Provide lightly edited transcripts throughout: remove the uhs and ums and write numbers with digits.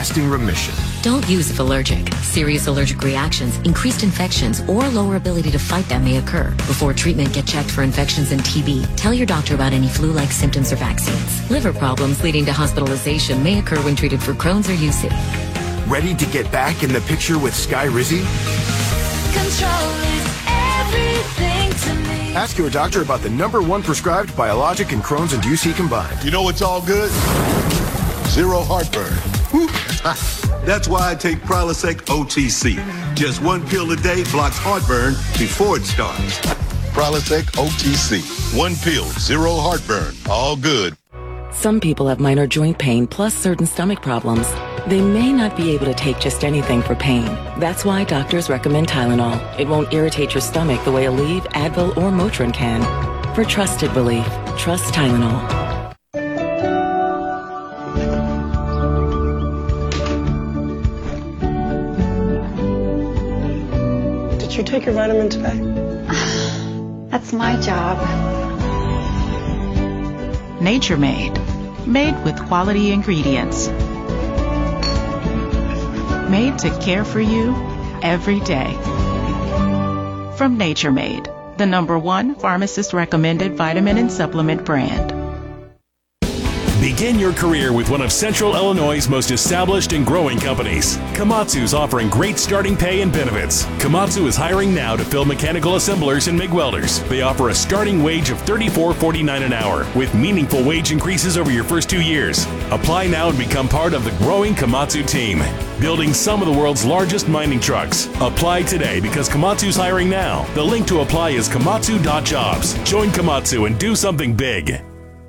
lasting remission. Don't use if allergic. Serious allergic reactions, increased infections, or lower ability to fight them may occur. Before treatment, get checked for infections and TB. Tell your doctor about any flu-like symptoms or vaccines. Liver problems leading to hospitalization may occur when treated for Crohn's or UC. Ready to get back in the picture with Skyrizi? Control is everything to me. Ask your doctor about the #1 prescribed biologic in Crohn's and UC combined. You know what's all good? Zero heartburn. That's why I take Prilosec OTC. Just one pill a day blocks heartburn before it starts. Prilosec OTC. One pill, zero heartburn. All good. Some people have minor joint pain plus certain stomach problems. They may not be able to take just anything for pain. That's why doctors recommend Tylenol. It won't irritate your stomach the way Aleve, Advil, or Motrin can. For trusted relief, trust Tylenol. Did you take your vitamin today? That's my job. Nature Made. Made with quality ingredients. Made to care for you every day. From Nature Made, the #1 pharmacist recommended vitamin and supplement brand. Begin your career with one of Central Illinois' most established and growing companies. Komatsu's offering great starting pay and benefits. Komatsu is hiring now to fill mechanical assemblers and MIG welders. They offer a starting wage of $34.49 an hour with meaningful wage increases over your first 2 years. Apply now and become part of the growing Komatsu team, building some of the world's largest mining trucks. Apply today because Komatsu's hiring now. The link to apply is komatsu.jobs. Join Komatsu and do something big.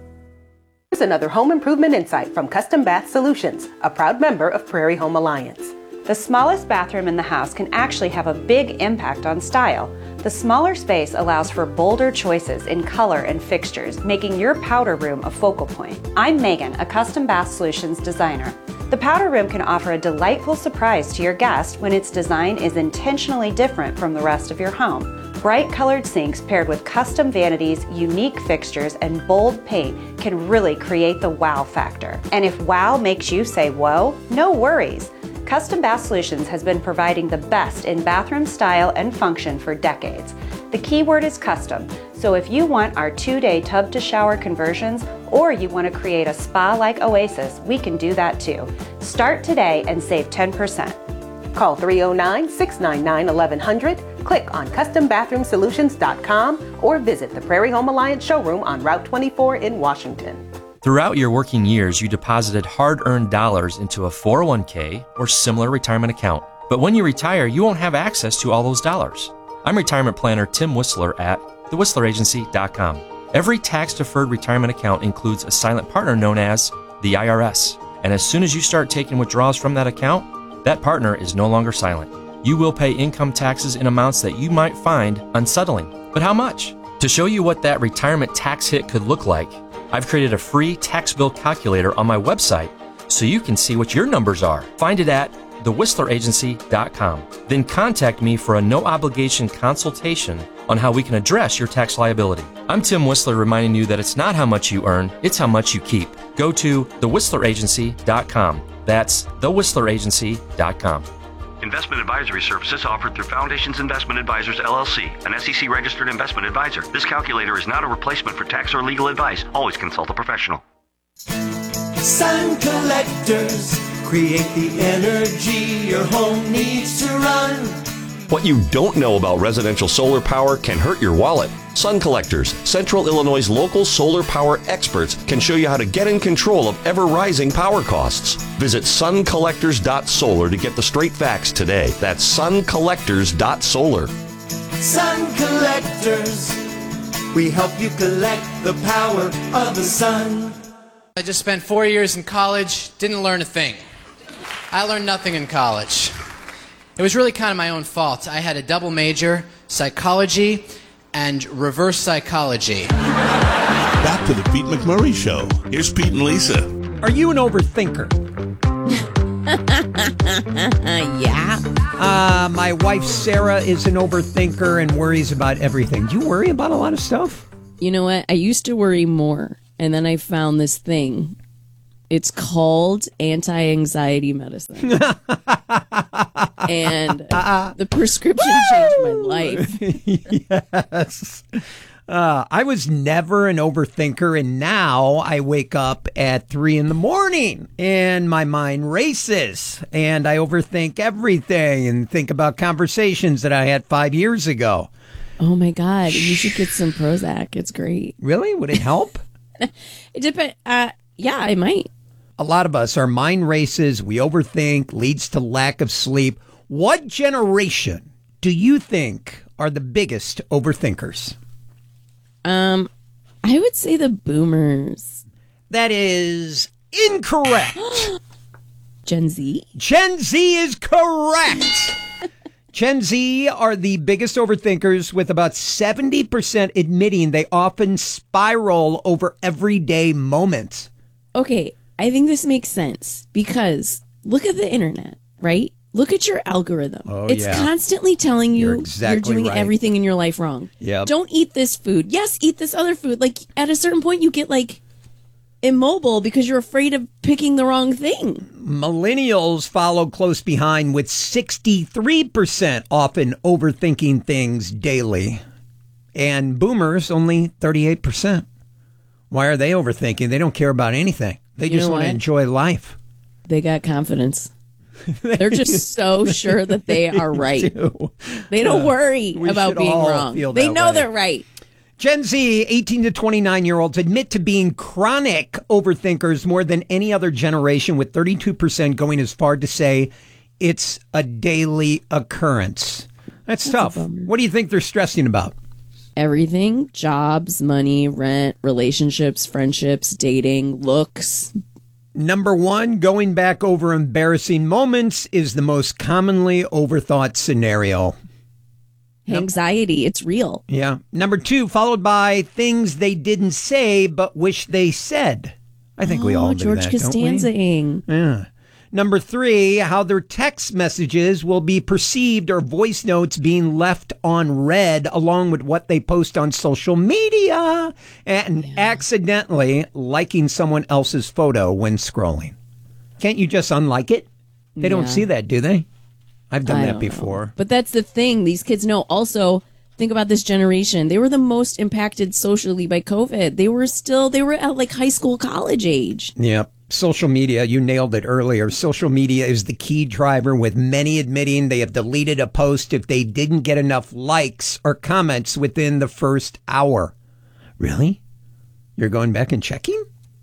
Here's another home improvement insight from Custom Bath Solutions, a proud member of Prairie Home Alliance. The smallest bathroom in the house can actually have a big impact on style. The smaller space allows for bolder choices in color and fixtures, making your powder room a focal point. I'm Megan, a Custom Bath Solutions designer. The powder room can offer a delightful surprise to your guest when its design is intentionally different from the rest of your home. Bright colored sinks paired with custom vanities, unique fixtures, and bold paint can really create the wow factor. And if wow makes you say whoa, no worries. Custom Bath Solutions has been providing the best in bathroom style and function for decades. The key word is custom, so if you want our 2-day tub-to-shower conversions or you want to create a spa-like oasis, we can do that too. Start today and save 10%. Call 309-699-1100, click on CustomBathroomSolutions.com, or visit the Prairie Home Alliance showroom on Route 24 in Washington. Throughout your working years, you deposited hard-earned dollars into a 401k or similar retirement account. But when you retire, you won't have access to all those dollars. I'm retirement planner Tim Whistler at thewhistleragency.com. Every tax-deferred retirement account includes a silent partner known as the IRS. And as soon as you start taking withdrawals from that account, that partner is no longer silent. You will pay income taxes in amounts that you might find unsettling. But how much? To show you what that retirement tax hit could look like, I've created a free tax bill calculator on my website so you can see what your numbers are. Find it at thewhistleragency.com. Then contact me for a no-obligation consultation on how we can address your tax liability. I'm Tim Whistler reminding you that it's not how much you earn, it's how much you keep. Go to thewhistleragency.com. That's thewhistleragency.com. Investment advisory services offered through Foundations Investment Advisors, LLC, an SEC-registered investment advisor. This calculator is not a replacement for tax or legal advice. Always consult a professional. Sun collectors create the energy your home needs to run. What you don't know about residential solar power can hurt your wallet. Sun Collectors, Central Illinois' local solar power experts, can show you how to get in control of ever-rising power costs. Visit suncollectors.solar to get the straight facts today. That's suncollectors.solar. Sun Collectors, we help you collect the power of the sun. I just spent 4 years in college, didn't learn a thing. I learned nothing in college. It was really kind of my own fault. I had a double major, psychology and reverse psychology. Back to the Pete McMurray Show. Here's Pete and Lisa. Are you an overthinker? Yeah. My wife Sarah is an overthinker and worries about everything. Do you worry about a lot of stuff? You know what? I used to worry more, and then I found this thing It's called anti-anxiety medicine. And the prescription changed my life. Yes. I was never an overthinker, and now I wake up at 3 a.m. and my mind races, and I overthink everything and think about conversations that I had 5 years ago. Oh my God! You should get some Prozac. It's great. Really? Would it help? It depends. Yeah, it might. A lot of us, our mind races, we overthink, leads to lack of sleep. What generation do you think are the biggest overthinkers? I would say the boomers. That is incorrect. Gen Z? Gen Z is correct. Gen Z are the biggest overthinkers, with about 70% admitting they often spiral over everyday moments. Okay, I think this makes sense because look at the internet, right? Look at your algorithm. It's constantly telling you you're doing everything in your life wrong. Yep. Don't eat this food. Yes, eat this other food. Like, at a certain point, you get, like, immobile because you're afraid of picking the wrong thing. Millennials follow close behind, with 63% often overthinking things daily. And boomers, only 38%. Why are they overthinking? They don't care about anything. They just want to enjoy life. They got confidence. They're just so sure that they are right. They don't worry about being wrong. They know they're right. Gen Z, 18 to 29-year-olds, admit to being chronic overthinkers more than any other generation, with 32% going as far to say it's a daily occurrence. That's tough. What do you think they're stressing about? Everything. Jobs, money, rent, relationships, friendships, dating, looks. Number one, going back over embarrassing moments is the most commonly overthought scenario. Anxiety, it's real. Yeah. Number two, followed by things they didn't say but wish they said. I think we all do George that, Costanza-ing. don't we? Yeah. Number three, how their text messages will be perceived, or voice notes being left on read along with what they post on social media, and accidentally liking someone else's photo when scrolling. Can't you just unlike it? They don't see that, do they? I've done that before. But that's the thing. These kids know. Also, think about this generation. They were the most impacted socially by COVID. They were at like high school, college age. Yep. Social media, you nailed it earlier. Social media is the key driver, with many admitting they have deleted a post if they didn't get enough likes or comments within the first hour. Really? You're going back and checking?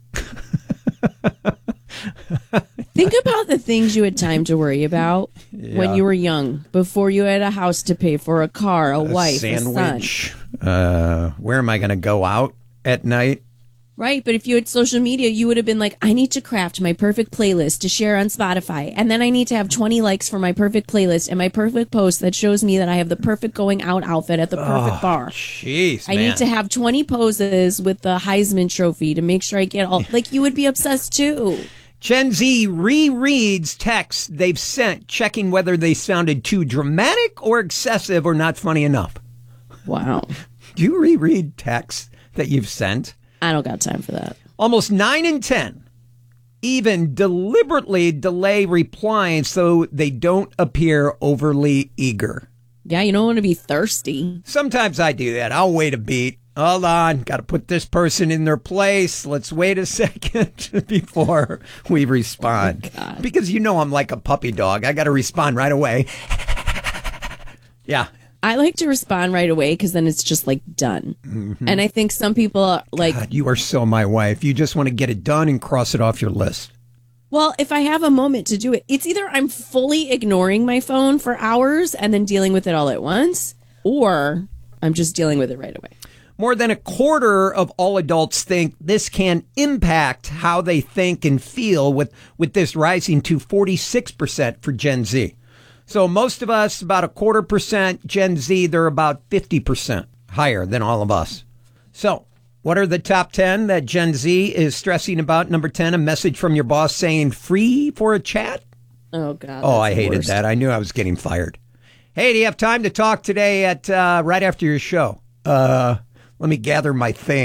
Think about the things you had time to worry about when you were young, before you had a house to pay for, a car, a wife, sandwich. a son. Where am I going to go out at night? Right, but if you had social media, you would have been like, I need to craft my perfect playlist to share on Spotify, and then I need to have 20 likes for my perfect playlist and my perfect post that shows me that I have the perfect going out outfit at the perfect bar. Jeez, I need to have 20 poses with the Heisman Trophy to make sure I get all... Like, you would be obsessed too. Gen Z rereads texts they've sent, checking whether they sounded too dramatic or excessive or not funny enough. Wow. Do you reread texts that you've sent? I don't got time for that. Almost 9 in 10 even deliberately delay replying so they don't appear overly eager. Yeah, you don't want to be thirsty. Sometimes I do that. I'll wait a beat. Hold on. Got to put this person in their place. Let's wait a second before we respond. Oh, because you know I'm like a puppy dog. I got to respond right away. Yeah. I like to respond right away because then it's just like done. Mm-hmm. And I think some people are like... God, you are so my wife. You just want to get it done and cross it off your list. Well, if I have a moment to do it, it's either I'm fully ignoring my phone for hours and then dealing with it all at once, or I'm just dealing with it right away. More than a quarter of all adults think this can impact how they think and feel, with this rising to 46% for Gen Z. So most of us, about 25%. Gen Z, they're about 50% higher than all of us. So what are the top 10 that Gen Z is stressing about? Number 10, a message from your boss saying free for a chat. Oh, God. Oh, I hated that. I knew I was getting fired. Hey, do you have time to talk today at right after your show? Let me gather my things.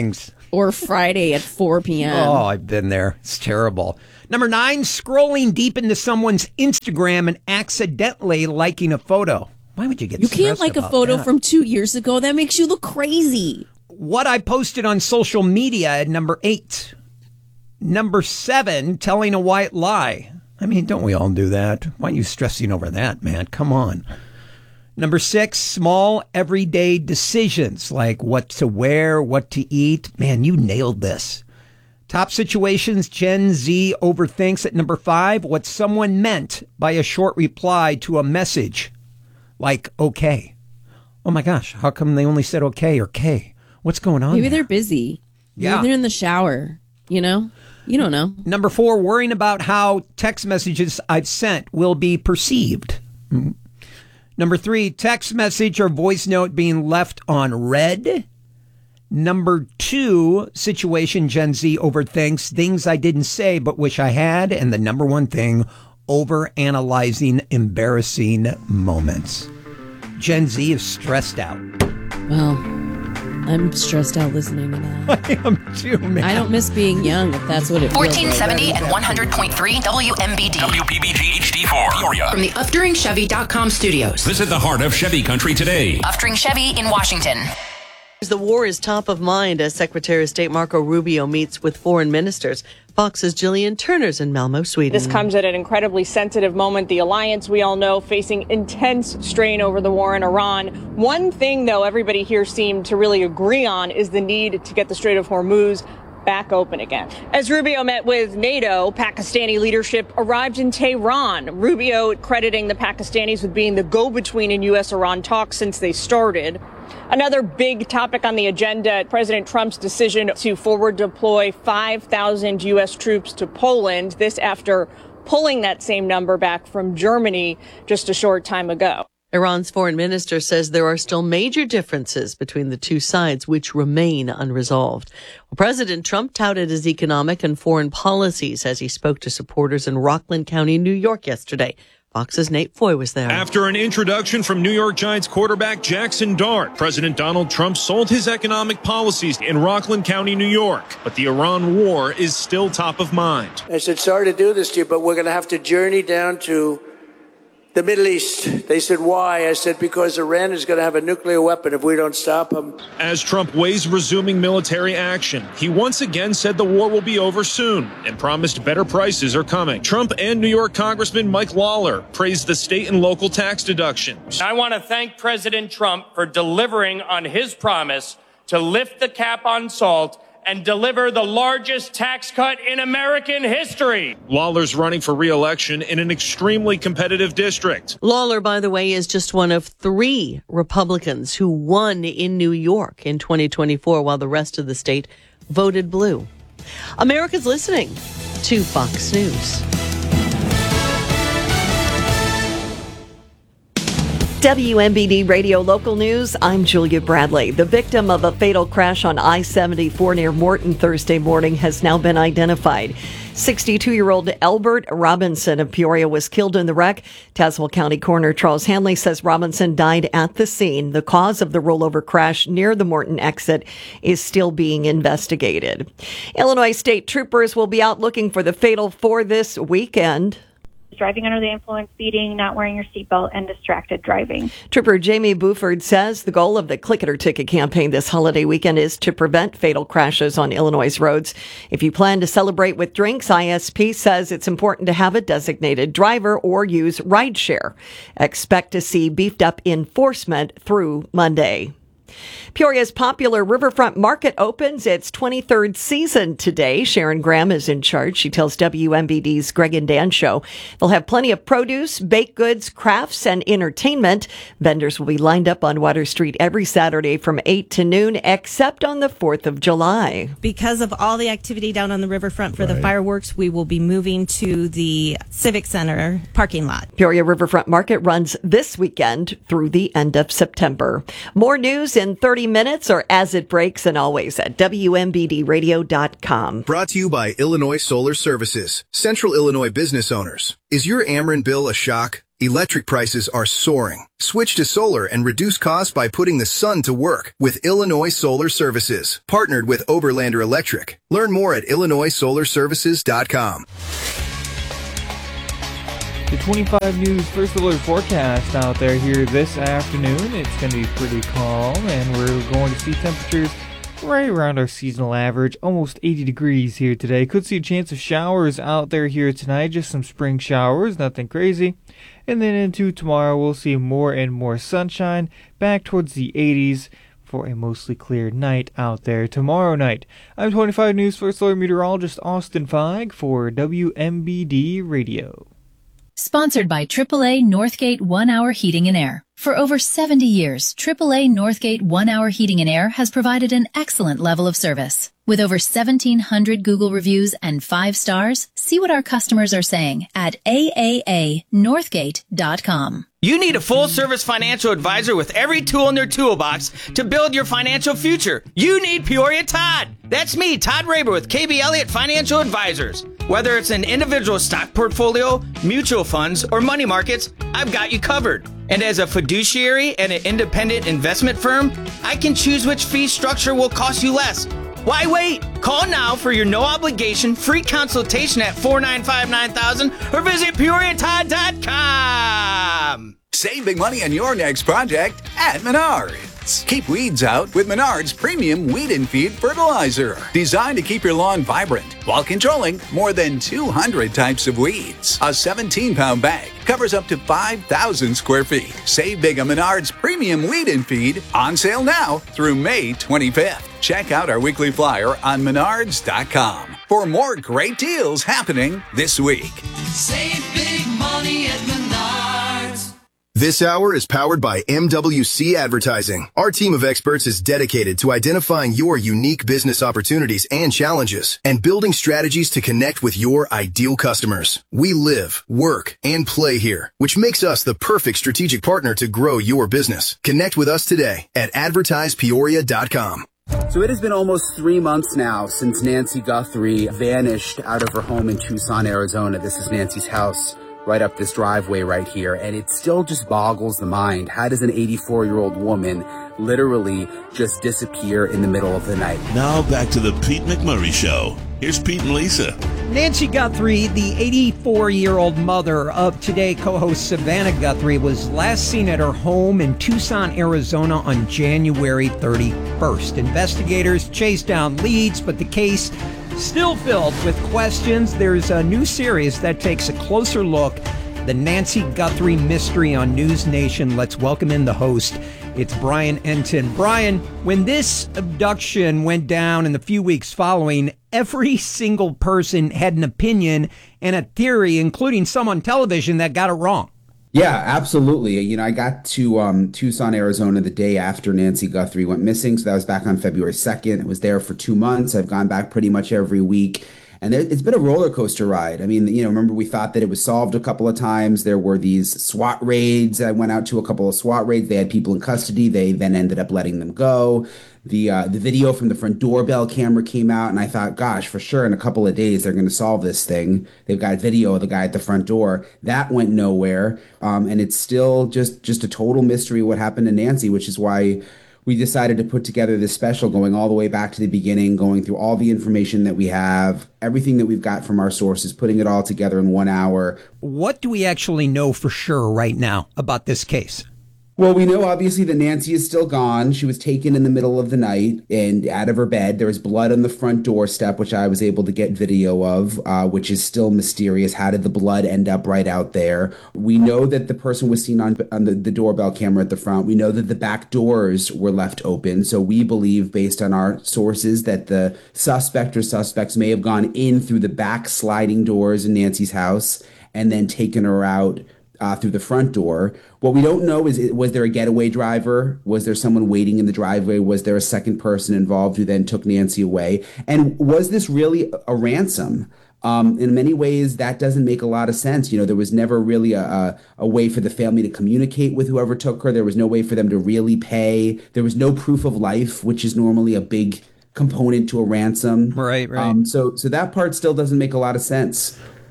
Or Friday at 4 p.m. Oh, I've been there. It's terrible. Number 9, scrolling deep into someone's Instagram and accidentally liking a photo. Why would you get stressed about that? You can't like a photo from 2 years ago. That makes you look crazy. What I posted on social media at number 8. Number 7, telling a white lie. I mean, don't we all do that? Why are you stressing over that, man? Come on. Number 6, small everyday decisions like what to wear, what to eat. Man, you nailed this. Top situations Gen Z overthinks at number 5, what someone meant by a short reply to a message like okay. Oh my gosh, how come they only said okay or K? What's going on? Maybe they're busy. Yeah. Maybe they're in the shower, you know? You don't know. Number 4, worrying about how text messages I've sent will be perceived. Number 3, text message or voice note being left on read. Number 2, situation Gen Z overthinks, things I didn't say but wish I had. And the number 1 thing, overanalyzing embarrassing moments. Gen Z is stressed out. Well, I'm stressed out listening to that. I am too, man. I don't miss being young, if that's what it feels 1470 like. and 100.3 WMBD. WPBG HD4, Peoria. From the UfDuringChevy.com studios. Visit the heart of Chevy country today. Ufdring Chevy in Washington. The war is top of mind as Secretary of State Marco Rubio meets with foreign ministers. Fox's Jillian Turner's in Malmo, Sweden. This comes at an incredibly sensitive moment. The alliance, we all know, facing intense strain over the war in Iran. One thing, though, everybody here seemed to really agree on is the need to get the Strait of Hormuz back open again. As Rubio met with NATO, Pakistani leadership arrived in Tehran. Rubio crediting the Pakistanis with being the go-between in U.S.-Iran talks since they started. Another big topic on the agenda, President Trump's decision to forward deploy 5,000 U.S. troops to Poland. This after pulling that same number back from Germany just a short time ago. Iran's foreign minister says there are still major differences between the two sides, which remain unresolved. Well, President Trump touted his economic and foreign policies as he spoke to supporters in Rockland County, New York yesterday. Fox's Nate Foy was there. After an introduction from New York Giants quarterback Jackson Dart, President Donald Trump sold his economic policies in Rockland County, New York. But the Iran war is still top of mind. I said, sorry to do this to you, but we're going to have to journey down to the Middle East. They said, why? I said, because Iran is going to have a nuclear weapon if we don't stop them. As Trump weighs resuming military action, he once again said the war will be over soon and promised better prices are coming. Trump and New York Congressman Mike Lawler praised the state and local tax deductions. I want to thank President Trump for delivering on his promise to lift the cap on salt and deliver the largest tax cut in American history. Lawler's running for re-election in an extremely competitive district. Lawler, by the way, is just one of 3 Republicans who won in New York in 2024, while the rest of the state voted blue. America's listening to Fox News. WMBD Radio Local News, I'm Julia Bradley. The victim of a fatal crash on I-74 near Morton Thursday morning has now been identified. 62-year-old Albert Robinson of Peoria was killed in the wreck. Tazewell County Coroner Charles Hanley says Robinson died at the scene. The cause of the rollover crash near the Morton exit is still being investigated. Illinois state troopers will be out looking for the fatal 4 this weekend. Driving under the influence, speeding, not wearing your seatbelt, and distracted driving. Trooper Jamie Buford says the goal of the Click It or Ticket campaign this holiday weekend is to prevent fatal crashes on Illinois' roads. If you plan to celebrate with drinks, ISP says it's important to have a designated driver or use rideshare. Expect to see beefed up enforcement through Monday. Peoria's popular Riverfront Market opens its 23rd season today. Sharon Graham is in charge. She tells WMBD's Greg and Dan show they'll have plenty of produce, baked goods, crafts, and entertainment. Vendors will be lined up on Water Street every Saturday from 8 to noon, except on the 4th of July. Because of all the activity down on the riverfront for the fireworks, we will be moving to the Civic Center parking lot. Peoria Riverfront Market runs this weekend through the end of September. More news in 30 minutes or as it breaks, and always at WMBDradio.com. Brought to you by Illinois Solar Services. Central Illinois business owners. Is your Ameren bill a shock? Electric prices are soaring. Switch to solar and reduce costs by putting the sun to work with Illinois Solar Services. Partnered with Oberlander Electric. Learn more at IllinoisSolarServices.com. The 25 News First Alert forecast out there here this afternoon. It's going to be pretty calm, and we're going to see temperatures right around our seasonal average, almost 80 degrees here today. Could see a chance of showers out there here tonight, just some spring showers, nothing crazy. And then into tomorrow, we'll see more and more sunshine, back towards the 80s for a mostly clear night out there tomorrow night. I'm 25 News First Alert meteorologist Austin Feig for WMBD Radio. Sponsored by AAA Northgate 1 Hour Heating and Air. For over 70 years, AAA Northgate 1 Hour Heating and Air has provided an excellent level of service. With over 1,700 Google reviews and 5 stars, see what our customers are saying at aaanorthgate.com. You need a full-service financial advisor with every tool in their toolbox to build your financial future. You need Peoria Todd. That's me, Todd Raber with KB Elliott Financial Advisors. Whether it's an individual stock portfolio, mutual funds, or money markets, I've got you covered. And as a fiduciary and an independent investment firm, I can choose which fee structure will cost you less. Why wait? Call now for your no-obligation free consultation at 495-9000 or visit PeoriaTodd.com. Save big money on your next project at Menards. Keep weeds out with Menards Premium Weed and Feed Fertilizer. Designed to keep your lawn vibrant while controlling more than 200 types of weeds. A 17-pound bag covers up to 5,000 square feet. Save big on Menards Premium Weed and Feed, on sale now through May 25th. Check out our weekly flyer on Menards.com for more great deals happening this week. Save big money at Menards. This hour is powered by MWC Advertising. Our team of experts is dedicated to identifying your unique business opportunities and challenges and building strategies to connect with your ideal customers. We live, work, and play here, which makes us the perfect strategic partner to grow your business. Connect with us today at advertisepeoria.com. So it has been almost 3 months now since Nancy Guthrie vanished out of her home in Tucson, Arizona. This is Nancy's house right up this driveway right here, and it still just boggles the mind. How does an 84-year-old woman literally just disappear in the middle of the night? Now back to the Pete McMurray Show. Here's Pete and Lisa. Nancy Guthrie, the 84-year-old mother of Today co-host Savannah Guthrie, was last seen at her home in Tucson, Arizona on January 31st. Investigators chased down leads, but the case still filled with questions. There's a new series that takes a closer look, the Nancy Guthrie Mystery on News Nation. Let's welcome in the host. It's Brian Entin. Brian, when this abduction went down in the few weeks following, every single person had an opinion and a theory, including some on television that got it wrong. Yeah, absolutely. You know, I got to Tucson, Arizona the day after Nancy Guthrie went missing. So that was back on February 2nd. I was there for 2 months. I've gone back pretty much every week. And it's been a roller coaster ride. I mean, you know, remember we thought that it was solved a couple of times. There were these SWAT raids. I went out to a couple of SWAT raids. They had people in custody. They then ended up letting them go. The video from the front doorbell camera came out, and I thought, gosh, for sure in a couple of days they're going to solve this thing. They've got video of the guy at the front door. That went nowhere, and it's still just a total mystery what happened to Nancy, which is why we decided to put together this special going all the way back to the beginning, going through all the information that we have, everything that we've got from our sources, putting it all together in 1 hour. What do we actually know for sure right now about this case? Well, we know obviously that Nancy is still gone. She was taken in the middle of the night and out of her bed. There was blood on the front doorstep, which I was able to get video of, which is still mysterious. How did the blood end up right out there? We know that the person was seen on the doorbell camera at the front. We know that the back doors were left open. So we believe, based on our sources, that the suspect or suspects may have gone in through the back sliding doors in Nancy's house and then taken her out through the front door. What we don't know is, was there a getaway driver? Was there someone waiting in the driveway? Was there a second person involved who then took Nancy away? And was this really a ransom? In many ways, that doesn't make a lot of sense. You know, there was never really a way for the family to communicate with whoever took her. There was no way for them to really pay. There was no proof of life, which is normally a big component to a ransom. Right. So that part still doesn't make a lot of sense.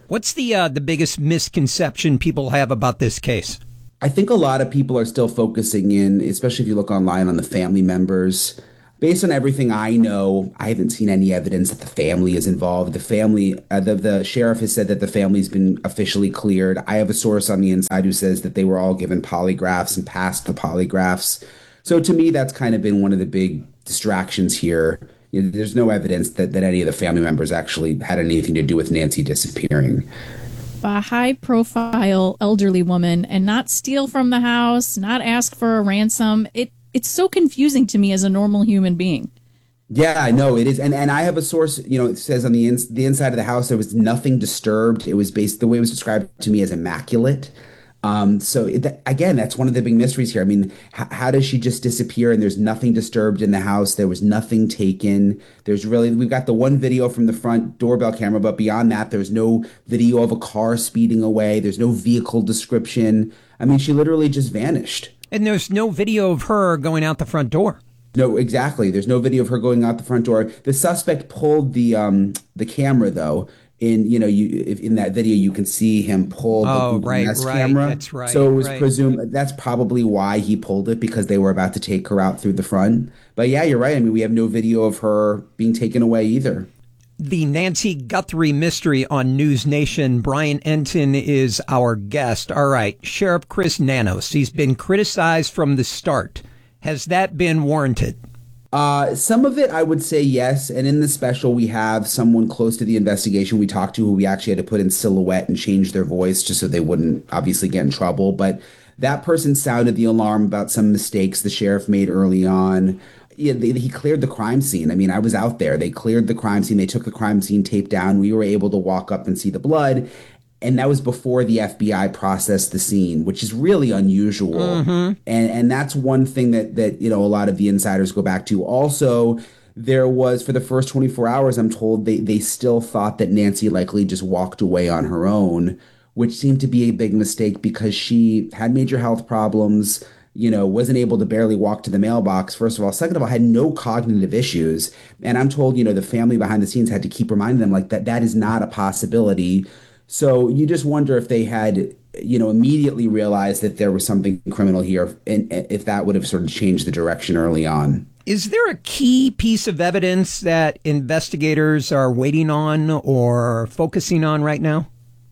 What's the biggest misconception people have about this case? I think a lot of people are still focusing in, especially if you look online, on the family members. Based on everything I know, I haven't seen any evidence that the family is involved. The family, the sheriff has said that the family's been officially cleared. I have a source on the inside who says that they were all given polygraphs and passed the polygraphs. So to me, that's kind of been one of the big distractions here. You know, there's no evidence that any of the family members actually had anything to do with Nancy disappearing. A high-profile elderly woman and not steal from the house, not ask for a ransom. It's so confusing to me as a normal human being. Yeah, I know it is. And I have a source, it says on the inside of the house, there was nothing disturbed. It was the way it was described to me as immaculate. Again, that's one of the big mysteries here. I mean, how does she just disappear and there's nothing disturbed in the house? There was nothing taken. We've got the one video from the front doorbell camera, but beyond that, there's no video of a car speeding away. There's no vehicle description. I mean, she literally just vanished. And there's no video of her going out the front door. No, exactly. There's no video of her going out the front door. The suspect pulled the camera, though. In that video, you can see him pull the camera. That's right. So it was presumed that's probably why he pulled it, because they were about to take her out through the front. But yeah, you're right. I mean, we have no video of her being taken away either. The Nancy Guthrie mystery on News Nation. Brian Entin is our guest. All right, Sheriff Chris Nanos. He's been criticized from the start. Has that been warranted? Some of it, I would say yes. And in the special, we have someone close to the investigation we talked to who we actually had to put in silhouette and change their voice just so they wouldn't obviously get in trouble. But that person sounded the alarm about some mistakes the sheriff made early on. Yeah, he cleared the crime scene. I mean, I was out there. They cleared the crime scene. They took the crime scene tape down. We were able to walk up and see the blood. And that was before the FBI processed the scene, which is really unusual. Mm-hmm. And that's one thing that a lot of the insiders go back to. Also, there was, for the first 24 hours, I'm told they still thought that Nancy likely just walked away on her own, which seemed to be a big mistake because she had major health problems, wasn't able to barely walk to the mailbox, first of all. Second of all, had no cognitive issues. And I'm told, the family behind the scenes had to keep reminding them that is not a possibility. So you just wonder if they had, immediately realized that there was something criminal here, and if that would have sort of changed the direction early on. Is there a key piece of evidence that investigators are waiting on or focusing on right now?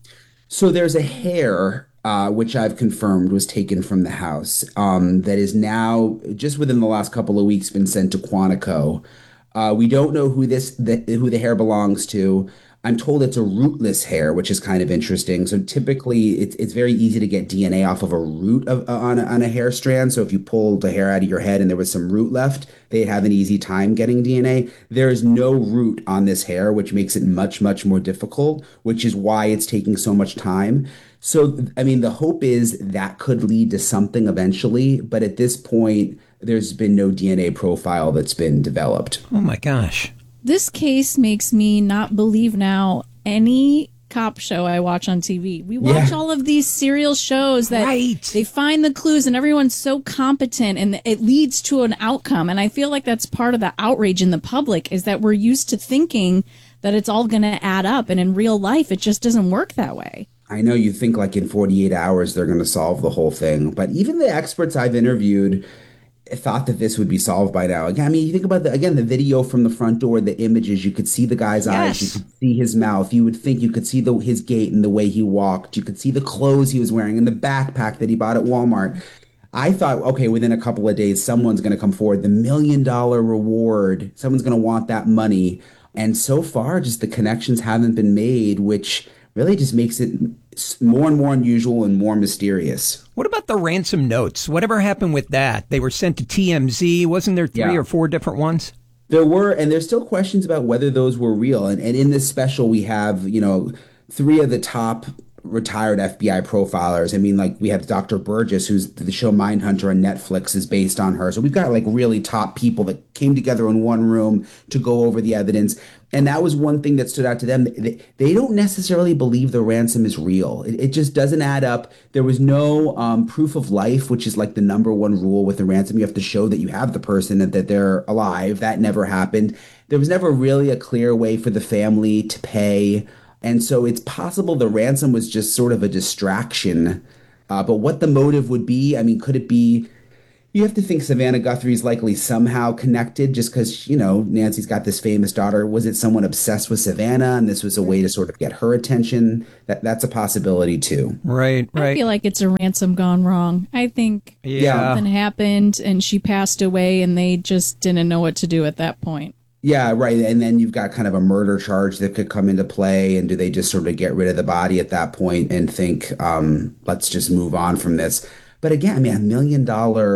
So there's a hair, which I've confirmed was taken from the house, that is now, just within the last couple of weeks, been sent to Quantico. We don't know who the hair belongs to. I'm told it's a rootless hair, which is kind of interesting. So typically, it's very easy to get DNA off of a root on a hair strand. So if you pulled the hair out of your head and there was some root left, they'd have an easy time getting DNA. There is no root on this hair, which makes it much, much more difficult, which is why it's taking so much time. So, I mean, the hope is that could lead to something eventually. But at this point, there's been no DNA profile that's been developed. Oh, my gosh. This case makes me not believe now any cop show I watch on TV. We watch all of these serial shows that they find the clues and everyone's so competent and it leads to an outcome. And I feel like that's part of the outrage in the public, is that we're used to thinking that it's all going to add up. And in real life, it just doesn't work that way. I know you think like in 48 hours, they're going to solve the whole thing. But even the experts I've interviewed thought that this would be solved by now. Again, I mean, you think about the video from the front door, the images, you could see the guy's eyes, you could see his mouth, you would think you could see his gait and the way he walked, you could see the clothes he was wearing and the backpack that he bought at Walmart. I thought, okay, within a couple of days, someone's going to come forward, the $1 million reward, someone's going to want that money. And so far, just the connections haven't been made, which really just makes it more and more unusual and more mysterious. What about the ransom notes? Whatever happened with that? They were sent to TMZ. Wasn't there 3 or 4 different ones? There were, and there's still questions about whether those were real. And in this special, we have, 3 of the top retired FBI profilers. I mean, like we have Dr. Burgess, who's the show Mindhunter on Netflix is based on her. So we've got like really top people that came together in one room to go over the evidence. And that was one thing that stood out to them. They don't necessarily believe the ransom is real. It just doesn't add up. There was no proof of life, which is like the number one rule with the ransom. You have to show that you have the person and that they're alive. That never happened. There was never really a clear way for the family to pay. And so it's possible the ransom was just sort of a distraction. But what the motive would be, I mean, could it be, you have to think Savannah Guthrie is likely somehow connected just because, Nancy's got this famous daughter. Was it someone obsessed with Savannah and this was a way to sort of get her attention? That's a possibility too. Right. I feel like it's a ransom gone wrong. I think something happened and she passed away and they just didn't know what to do at that point. Yeah, right. And then you've got kind of a murder charge that could come into play. And do they just sort of get rid of the body at that point and think, let's just move on from this? But again, I mean, $1 million,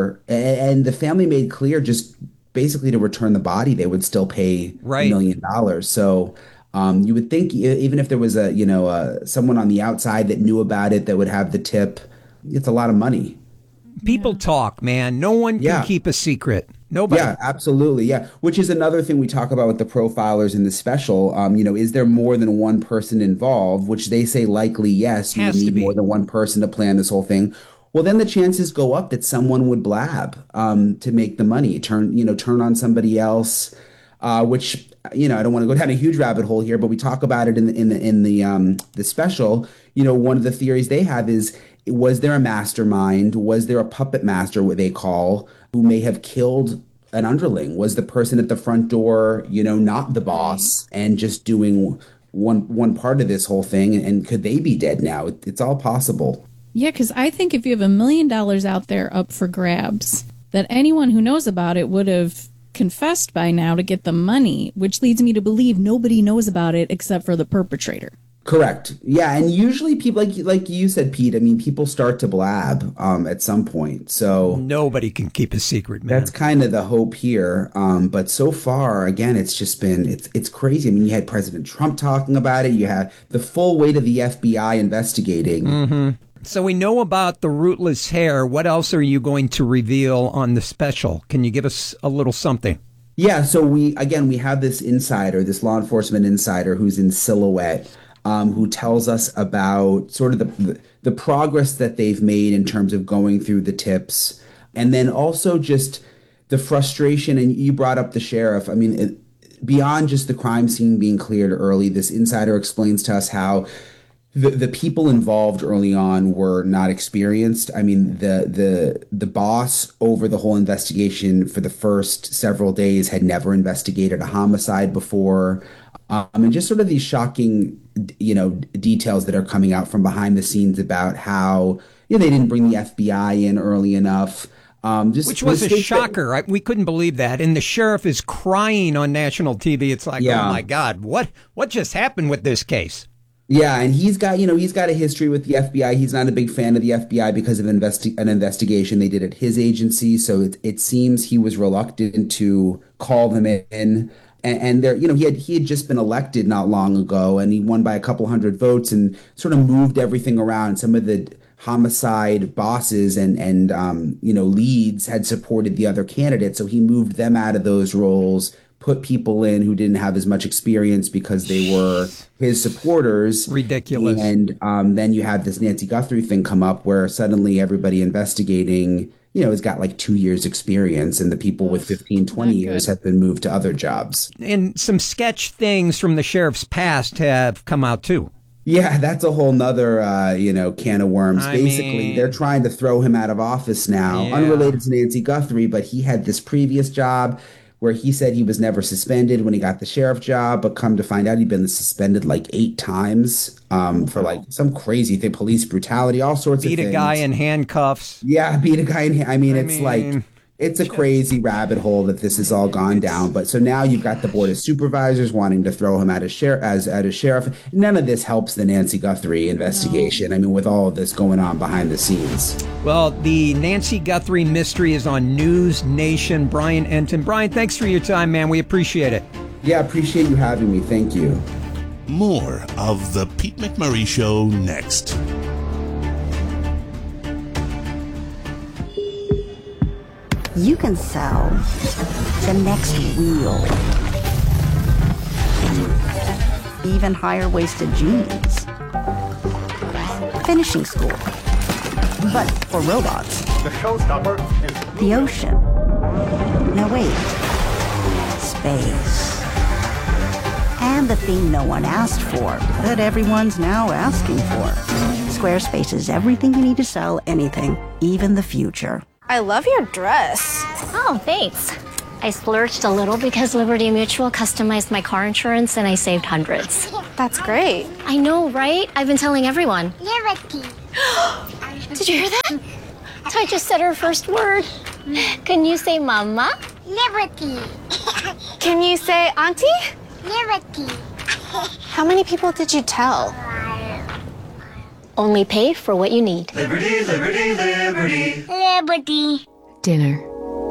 and the family made clear just basically to return the body, they would still pay $1 million. So you would think even if there was someone on the outside that knew about it that would have the tip, it's a lot of money. People talk, man. No one can keep a secret. Nobody. Yeah, absolutely. Yeah. Which is another thing we talk about with the profilers in the special. Is there more than one person involved? Which they say likely yes. You need more than one person to plan this whole thing. Well, then the chances go up that someone would blab to make the money, turn on somebody else, which, I don't want to go down a huge rabbit hole here, but we talk about it in the special. One of the theories they have is, was there a mastermind? Was there a puppet master, what they call, who may have killed an underling? Was the person at the front door, not the boss and just doing one part of this whole thing? And could they be dead now? It's all possible. Yeah, because I think if you have $1 million out there up for grabs, that anyone who knows about it would have confessed by now to get the money, which leads me to believe nobody knows about it except for the perpetrator. Correct. Yeah, and usually people, like you said, Pete, I mean, people start to blab at some point. So nobody can keep a secret, man. That's kind of the hope here. But so far, again, it's just been, it's crazy. I mean, you had President Trump talking about it. You had the full weight of the FBI investigating. Mm-hmm. So we know about the rootless hair. What else are you going to reveal on the special? Can you give us a little something? Yeah, so we have this insider, this law enforcement insider who's in silhouette, who tells us about sort of the progress that they've made in terms of going through the tips. And then also just the frustration, and you brought up the sheriff. I mean, beyond just the crime scene being cleared early, this insider explains to us how the people involved early on were not experienced. I mean, the boss over the whole investigation for the first several days had never investigated a homicide before. And just sort of these shocking, details that are coming out from behind the scenes about how, they didn't bring the FBI in early enough. Which was a shocker. We couldn't believe that. And the sheriff is crying on national TV. It's like, oh my God, what just happened with this case? Yeah, and he's got a history with the FBI. He's not a big fan of the FBI because of an investigation they did at his agency. So it seems he was reluctant to call them in. And there, he had just been elected not long ago, and he won by a couple hundred votes and sort of moved everything around. Some of the homicide bosses and leads had supported the other candidates, so he moved them out of those roles, put people in who didn't have as much experience because they were his supporters. Ridiculous. And then you had this Nancy Guthrie thing come up where suddenly everybody investigating, has got like 2 years experience, and the people with 15, 20 years have been moved to other jobs. And some sketch things from the sheriff's past have come out too. Yeah, that's a whole nother, can of worms. Basically, they're trying to throw him out of office now, unrelated to Nancy Guthrie, but he had this previous job where he said he was never suspended when he got the sheriff job, but come to find out he'd been suspended like 8 times for like some crazy thing, police brutality, all sorts of things. Beat a guy in handcuffs. Yeah, beat a guy in it's a crazy rabbit hole that this has all gone down. But so now you've got the board of supervisors wanting to throw him out as sheriff. None of this helps the Nancy Guthrie investigation. No. I mean, with all of this going on behind the scenes. Well, the Nancy Guthrie mystery is on News Nation. Brian Entin. Brian, thanks for your time, man. We appreciate it. Yeah, appreciate you having me. Thank you. More of the Pete McMurray Show next. You can sell the next wheel, even higher-waisted jeans, finishing school, but for robots. The showstopper is the ocean. No, wait, space. And the thing no one asked for, that everyone's now asking for. Squarespace is everything you need to sell anything, even the future. I love your dress. Oh, thanks. I splurged a little because Liberty Mutual customized my car insurance and I saved hundreds. That's great. I know, right? I've been telling everyone. Liberty. Did you hear that? I just said her first word. Can you say mama? Liberty. Can you say auntie? Liberty. How many people did you tell? Only pay for what you need. Liberty, liberty, liberty. Liberty. Dinner.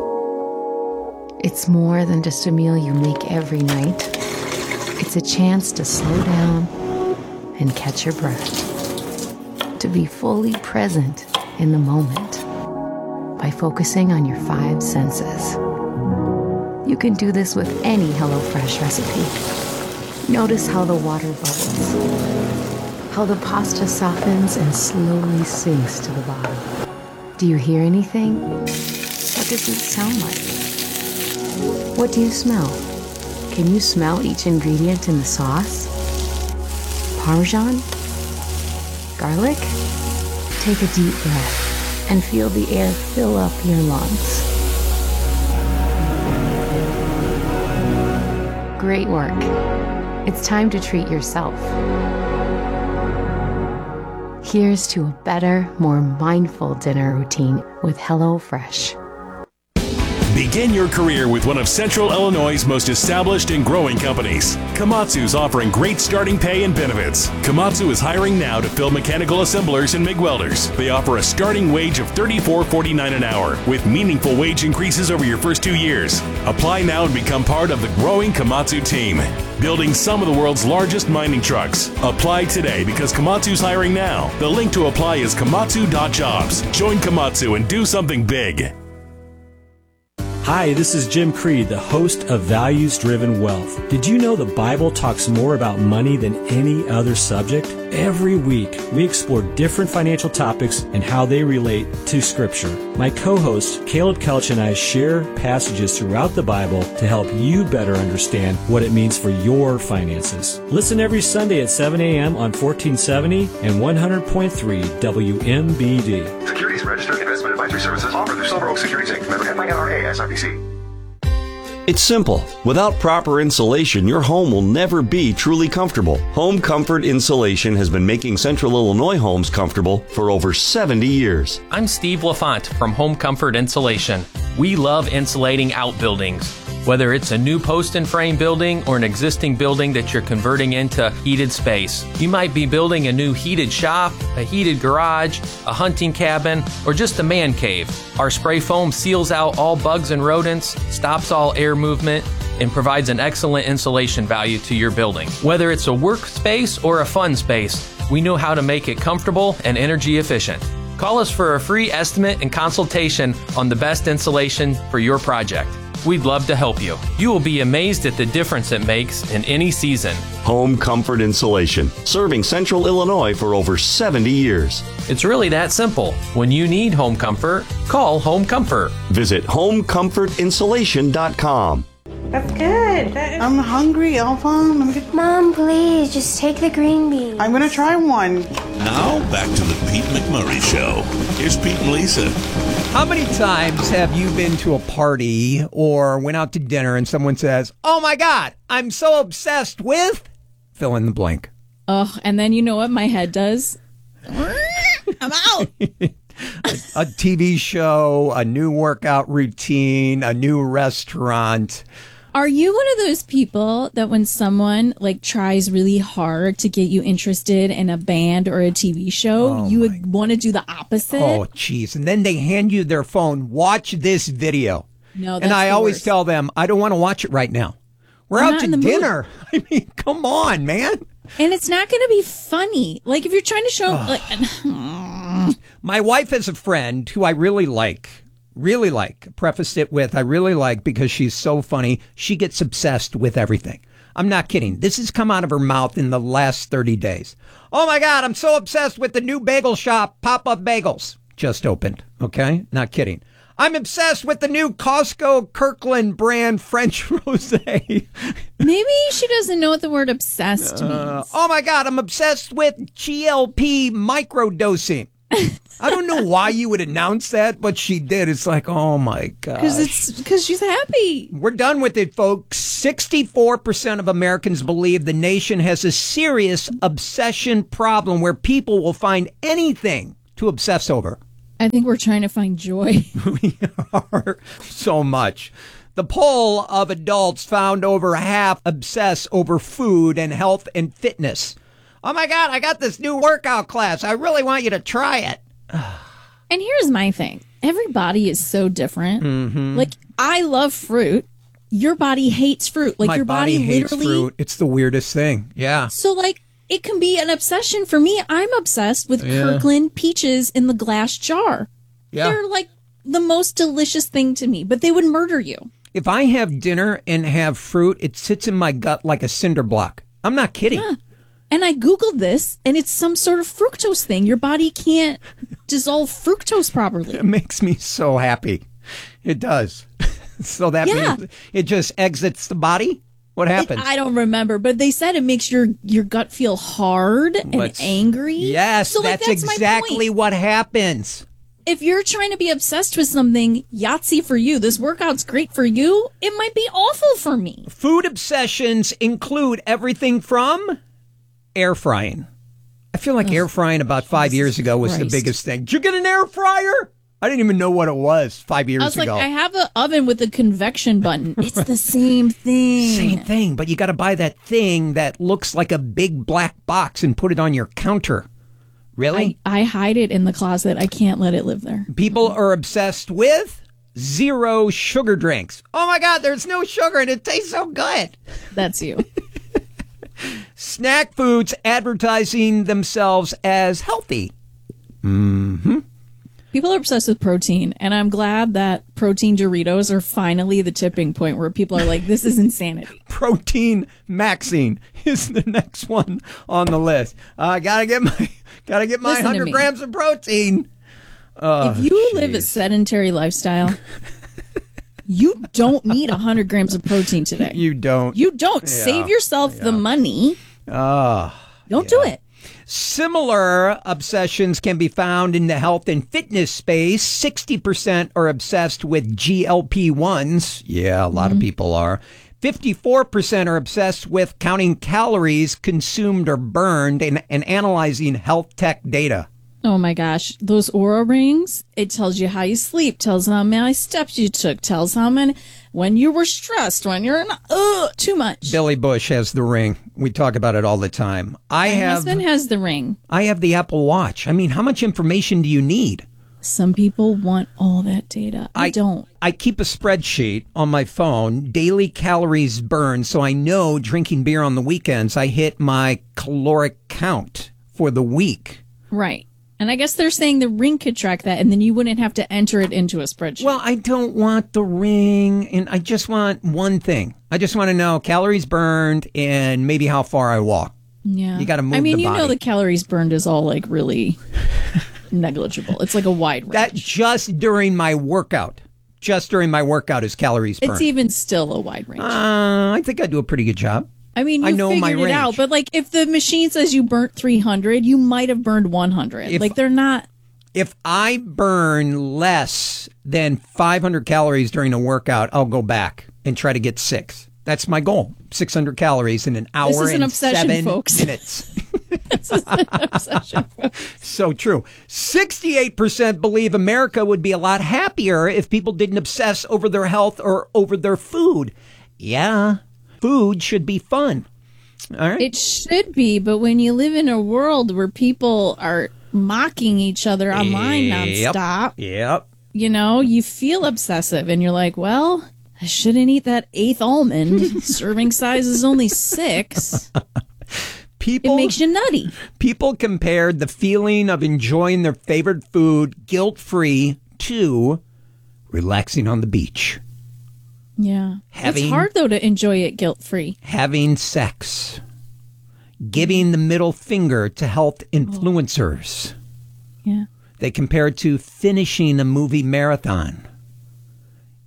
It's more than just a meal you make every night. It's a chance to slow down and catch your breath. To be fully present in the moment by focusing on your 5 senses. You can do this with any HelloFresh recipe. Notice how the water bubbles, how the pasta softens and slowly sinks to the bottom. Do you hear anything? What does it sound like? What do you smell? Can you smell each ingredient in the sauce? Parmesan? Garlic? Take a deep breath and feel the air fill up your lungs. Great work. It's time to treat yourself. Here's to a better, more mindful dinner routine with HelloFresh. Begin your career with one of Central Illinois' most established and growing companies. Komatsu's offering great starting pay and benefits. Komatsu is hiring now to fill mechanical assemblers and MIG welders. They offer a starting wage of $34.49 an hour with meaningful wage increases over your first 2 years. Apply now and become part of the growing Komatsu team. Building some of the world's largest mining trucks. Apply today because Komatsu's hiring now. The link to apply is komatsu.jobs. Join Komatsu and do something big. Hi, this is Jim Creed, the host of Values Driven Wealth. Did you know the Bible talks more about money than any other subject? Every week, we explore different financial topics and how they relate to Scripture. My co-host, Caleb Kelch, and I share passages throughout the Bible to help you better understand what it means for your finances. Listen every Sunday at 7 a.m. on 1470 and 100.3 WMBD. Securities Registered Investment Advisory Services offered through Silver Oak Securities Inc. Member FINRA SIPC. It's simple. Without proper insulation, your home will never be truly comfortable. Home Comfort Insulation has been making Central Illinois homes comfortable for over 70 years. I'm Steve LaFont from Home Comfort Insulation. We love insulating outbuildings. Whether it's a new post and frame building or an existing building that you're converting into heated space. You might be building a new heated shop, a heated garage, a hunting cabin, or just a man cave. Our spray foam seals out all bugs and rodents, stops all air movement, and provides an excellent insulation value to your building. Whether it's a workspace or a fun space, we know how to make it comfortable and energy efficient. Call us for a free estimate and consultation on the best insulation for your project. We'd love to help you. You will be amazed at the difference it makes in any season. Home Comfort Insulation, serving Central Illinois for over 70 years. It's really that simple. When you need home comfort, call Home Comfort. Visit homecomfortinsulation.com. That's good. I'm hungry, Alphon. Mom, please, just take the green bean. I'm going to try one. Now, back to the Pete McMurray Show. Here's Pete and Lisa. How many times have you been to a party or went out to dinner and someone says, "Oh my God, I'm so obsessed with," fill in the blank. Oh, and then you know what my head does? I'm out. A TV show, a new workout routine, a new restaurant. Are you one of those people that when someone like tries really hard to get you interested in a band or a TV show, you would want to do the opposite? Oh, jeez. And then they hand you their phone. Watch this video. No, that's and I always worst. tell them, I don't want to watch it right now. We're out to dinner. I mean, come on, man. And it's not going to be funny. Like if you're trying to show My wife has a friend who I really like, prefaced it with, I really like because she's so funny. She gets obsessed with everything. I'm not kidding. This has come out of her mouth in the last 30 days. Oh my God, I'm so obsessed with the new bagel shop, Pop-Up Bagels. Just opened. Okay? Not kidding. I'm obsessed with the new Costco Kirkland brand French rosé. Maybe she doesn't know what the word obsessed means. Oh my God, I'm obsessed with GLP microdosing. I don't know why you would announce that, but she did. It's like, oh my God. Because she's happy. We're done with it, folks. 64% of Americans believe the nation has a serious obsession problem where people will find anything to obsess over. I think we're trying to find joy. We are so much. The poll of adults found over half obsess over food and health and fitness. Oh my God, I got this new workout class. I really want you to try it. And here's my thing. Every body is so different. Mm-hmm. Like, I love fruit. Your body hates fruit. Like, My your body hates literally. fruit. It's the weirdest thing. Yeah. So, like, it can be an obsession for me. I'm obsessed with Kirkland peaches in the glass jar. Yeah. They're like the most delicious thing to me, but they would murder you. If I have dinner and have fruit, it sits in my gut like a cinder block. I'm not kidding. Yeah. And I Googled this, and it's some sort of fructose thing. Your body can't dissolve fructose properly. It makes me so happy. It does. So that means it just exits the body? What happens? I don't remember, but they said it makes your gut feel hard and angry. Yes, so, that's exactly what happens. If you're trying to be obsessed with something, Yahtzee for you. This workout's great for you. It might be awful for me. Food obsessions include everything from air frying. I feel like air frying about 5 years ago was the biggest thing. Did you get an air fryer? I didn't even know what it was 5 years ago. I was like, I have an oven with a convection button. It's the same thing. Same thing, but you got to buy that thing that looks like a big black box and put it on your counter. Really? I hide it in the closet. I can't let it live there. People are obsessed with zero sugar drinks. Oh my God, there's no sugar and it tastes so good. That's you. Snack foods advertising themselves as healthy. Mm-hmm. People are obsessed with protein, and I'm glad that protein Doritos are finally the tipping point where people are like, this is insanity. Protein maxing is the next one on the list. I gotta get my 100 grams of protein. If you live a sedentary lifestyle, you don't need 100 grams of protein today. You don't. You don't. Save yourself the money. Don't do it. Similar obsessions can be found in the health and fitness space. 60% are obsessed with GLP-1s. Yeah, a lot of people are. 54% are obsessed with counting calories consumed or burned and analyzing health tech data. Oh my gosh, those Oura rings, it tells you how you sleep, tells how many steps you took, tells how many, when you were stressed, when you're not, too much. Billy Bush has the ring. We talk about it all the time. My husband has the ring. I have the Apple Watch. I mean, how much information do you need? Some people want all that data. I don't. I keep a spreadsheet on my phone, daily calories burned, so I know drinking beer on the weekends, I hit my caloric count for the week. Right. And I guess they're saying the ring could track that, and then you wouldn't have to enter it into a spreadsheet. Well, I don't want the ring, and I just want one thing. I just want to know calories burned and maybe how far I walk. Yeah. You got to move the body. I mean, you know the calories burned is all, like, really negligible. It's like a wide range. That just during my workout. Just during my workout is calories burned. It's even still a wide range. I think I do a pretty good job. I mean, you figured it out, but like if the machine says you burnt 300, you might have burned 100. Like they're not. If I burn less than 500 calories during a workout, I'll go back and try to get 6. That's my goal. 600 calories in an hour and 7 minutes. This is an obsession, folks. So true. 68% believe America would be a lot happier if people didn't obsess over their health or over their food. Yeah. Food should be fun. All right. It should be, but when you live in a world where people are mocking each other online nonstop, you know, you feel obsessive and you're like, well, I shouldn't eat that 8th almond. Serving size is only 6. It makes you nutty. People compared the feeling of enjoying their favorite food guilt-free to relaxing on the beach. Yeah. It's hard, though, to enjoy it guilt-free. Having sex. Giving the middle finger to health influencers. Yeah. They compare it to finishing a movie marathon.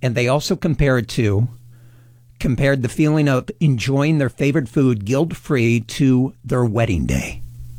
And they also compared the feeling of enjoying their favorite food guilt-free to their wedding day.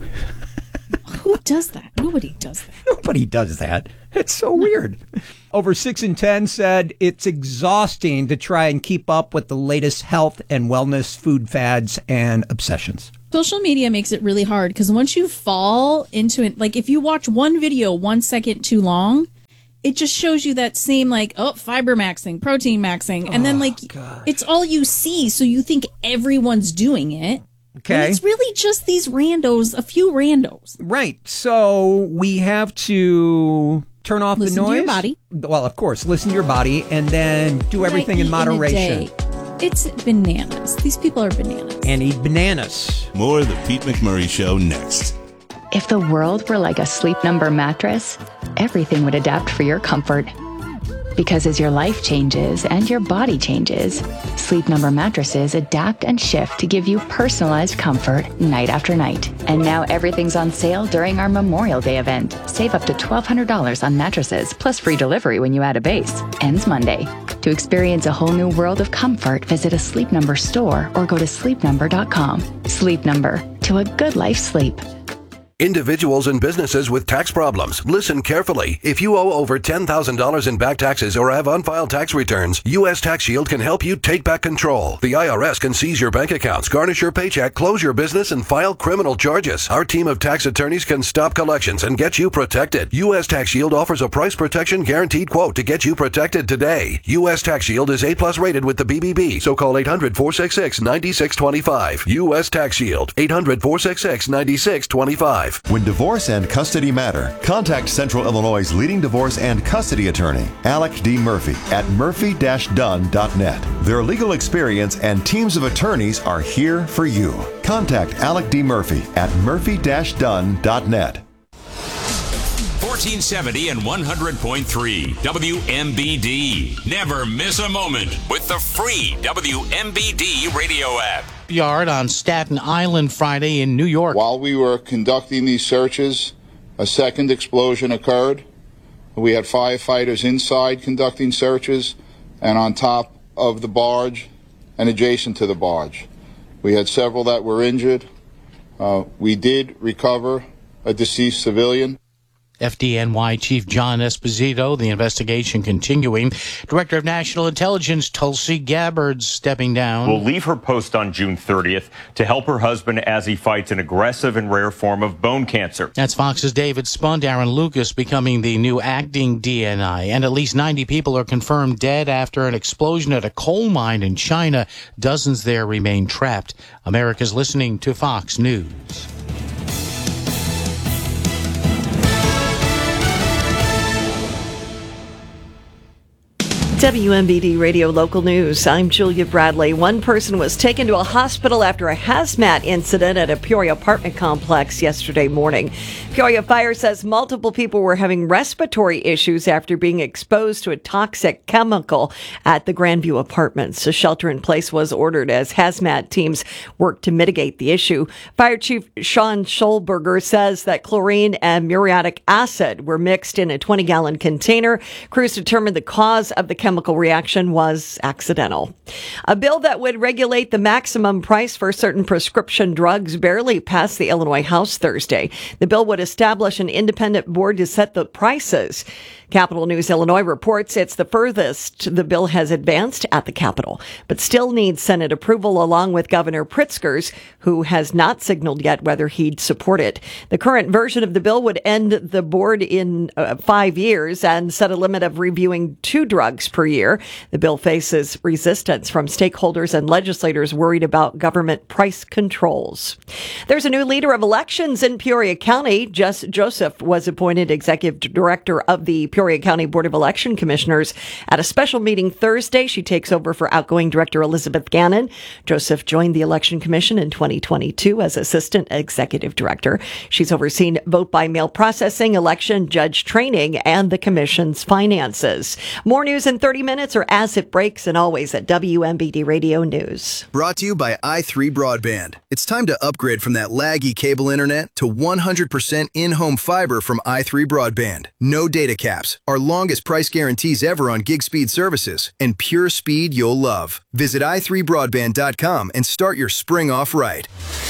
Who does that? Nobody does that. Nobody does that. It's so weird. Over 6 in 10 said it's exhausting to try and keep up with the latest health and wellness food fads and obsessions. Social media makes it really hard because once you fall into it, like if you watch one video 1 second too long, it just shows you that same fiber maxing, protein maxing. And then it's all you see. So you think everyone's doing it. Okay. And it's really just these randos, a few randos. Right. So we have to turn off the noise. Listen to your body. Well, of course, listen to your body and then do everything in moderation. It's bananas. These people are bananas. And eat bananas. More of the Pete McMurray Show next. If the world were like a Sleep Number mattress, everything would adapt for your comfort. Because as your life changes and your body changes, Sleep Number mattresses adapt and shift to give you personalized comfort night after night. And now everything's on sale during our Memorial Day event. Save up to $1,200 on mattresses, plus free delivery when you add a base. Ends Monday. To experience a whole new world of comfort, visit a Sleep Number store or go to sleepnumber.com. Sleep Number. To a good life sleep. Individuals and businesses with tax problems, listen carefully. If you owe over $10,000 in back taxes or have unfiled tax returns, U.S. Tax Shield can help you take back control. The IRS can seize your bank accounts, garnish your paycheck, close your business, and file criminal charges. Our team of tax attorneys can stop collections and get you protected. U.S. Tax Shield offers a price protection guaranteed quote to get you protected today. U.S. Tax Shield is A+ rated with the BBB, so call 800-466-9625. U.S. Tax Shield, 800-466-9625. When divorce and custody matter, contact Central Illinois' leading divorce and custody attorney, Alec D. Murphy, at murphy-dunn.net. Their legal experience and teams of attorneys are here for you. Contact Alec D. Murphy at murphy-dunn.net. 1470 and 100.3 WMBD. Never miss a moment with the free WMBD radio app. Yard on Staten Island Friday in New York. While we were conducting these searches, a second explosion occurred. We had firefighters inside conducting searches and on top of the barge and adjacent to the barge. We had several that were injured. We did recover a deceased civilian. FDNY Chief John Esposito, the investigation continuing. Director of National Intelligence Tulsi Gabbard stepping down. Will leave her post on June 30th to help her husband as he fights an aggressive and rare form of bone cancer. That's Fox's David Spun. Darren Lucas becoming the new acting DNI. And at least 90 people are confirmed dead after an explosion at a coal mine in China. Dozens there remain trapped. America's listening to Fox News. WMBD Radio Local News. I'm Julia Bradley. One person was taken to a hospital after a hazmat incident at a Peoria apartment complex yesterday morning. Peoria Fire says multiple people were having respiratory issues after being exposed to a toxic chemical at the Grandview Apartments. A shelter in place was ordered as hazmat teams worked to mitigate the issue. Fire Chief Sean Scholberger says that chlorine and muriatic acid were mixed in a 20-gallon container. Crews determined the cause of the chemical reaction was accidental. A bill that would regulate the maximum price for certain prescription drugs barely passed the Illinois House Thursday. The bill would establish an independent board to set the prices. Capital News Illinois reports it's the furthest the bill has advanced at the Capitol, but still needs Senate approval along with Governor Pritzker's, who has not signaled yet whether he'd support it. The current version of the bill would end the board in 5 years and set a limit of reviewing 2 drugs per year. The bill faces resistance from stakeholders and legislators worried about government price controls. There's a new leader of elections in Peoria County. Jess Joseph was appointed executive director of the Peoria County Board of Election Commissioners. At a special meeting Thursday, she takes over for outgoing director Elizabeth Gannon. Joseph joined the Election Commission in 2022 as assistant executive director. She's overseen vote-by-mail processing, election judge training, and the commission's finances. More news in 30 minutes or as it breaks, and always at WMBD Radio News. Brought to you by i3 Broadband. It's time to upgrade from that laggy cable internet to 100% in-home fiber from i3 Broadband. No data caps, apps, our longest price guarantees ever on gig speed services, and pure speed you'll love. Visit i3broadband.com and start your spring off right.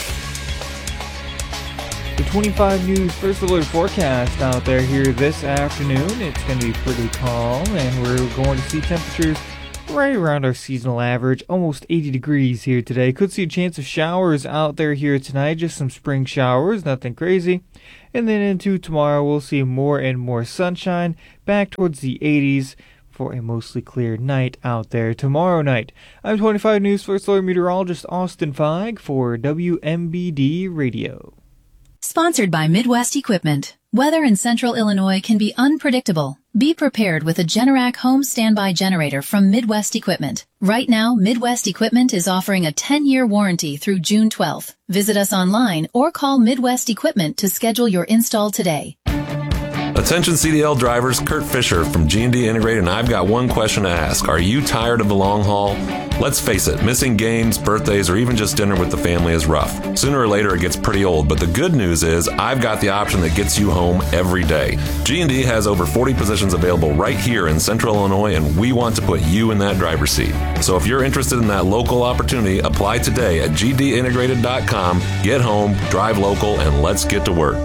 The 25 News First Alert forecast out there here this afternoon. It's going to be pretty calm, and we're going to see temperatures right around our seasonal average, almost 80 degrees here today. Could see a chance of showers out there here tonight, just some spring showers, nothing crazy. And then into tomorrow, we'll see more and more sunshine, back towards the 80s for a mostly clear night out there tomorrow night. I'm 25 News First Alert meteorologist Austin Feig for WMBD Radio. Sponsored by Midwest Equipment. Weather in central Illinois can be unpredictable. Be prepared with a Generac home standby generator from Midwest Equipment. Right now, Midwest Equipment is offering a 10-year warranty through June 12th. Visit us online or call Midwest Equipment to schedule your install today. Attention CDL drivers, Kurt Fisher from G&D Integrated, and I've got one question to ask. Are you tired of the long haul? Let's face it, missing games, birthdays, or even just dinner with the family is rough. Sooner or later, it gets pretty old, but the good news is I've got the option that gets you home every day. G&D has over 40 positions available right here in Central Illinois, and we want to put you in that driver's seat. So if you're interested in that local opportunity, apply today at gdintegrated.com. Get home, drive local, and let's get to work.